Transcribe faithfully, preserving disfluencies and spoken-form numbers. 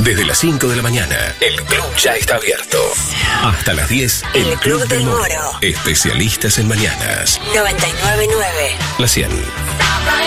Desde las cinco de la mañana, el club ya está abierto. Hasta las diez, el, el Club, Club del Moro. Especialistas en mañanas. noventa y nueve punto nueve. La cien.